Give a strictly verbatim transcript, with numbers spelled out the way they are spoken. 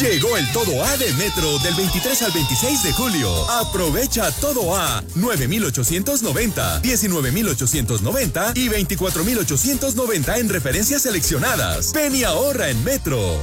Llegó el Todo A de Metro del veintitrés al veintiséis de julio. Aprovecha Todo A, nueve mil ochocientos noventa, diecinueve mil ochocientos noventa y veinticuatro mil ochocientos noventa en referencias seleccionadas. Ven y ahorra en Metro.